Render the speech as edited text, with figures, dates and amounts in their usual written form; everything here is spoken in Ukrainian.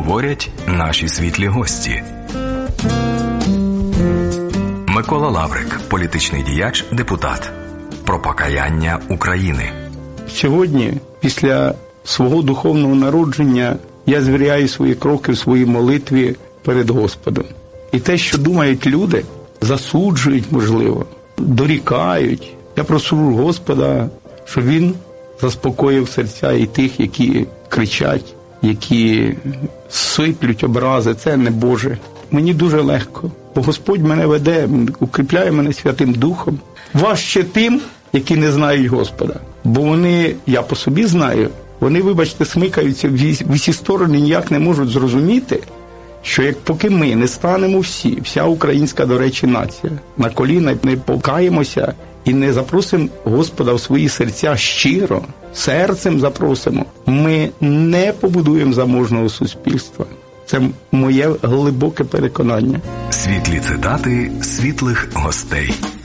говорять наші світлі гості. Микола Лаврик, політичний діяч, депутат. Про покаяння України. Сьогодні, після свого духовного народження, я звіряю свої кроки в своїй молитві перед Господом. І те, що думають люди, засуджують, можливо, дорікають. Я прошу Господа, щоб Він заспокоїв серця і тих, які кричать, які сиплють образи. Це не Боже. Мені дуже легко, бо Господь мене веде, укріпляє мене Святим Духом. Важче тим, які не знають Господа. Бо вони, я по собі знаю, вони, вибачте, смикаються в усі сторони, ніяк не можуть зрозуміти, що як поки ми не станемо всі, вся українська, до речі, нація, на коліна не покаємося і не запросимо Господа в свої серця щиро, серцем запросимо, ми не побудуємо заможного суспільства. Це моє глибоке переконання. Світлі цитати світлих гостей.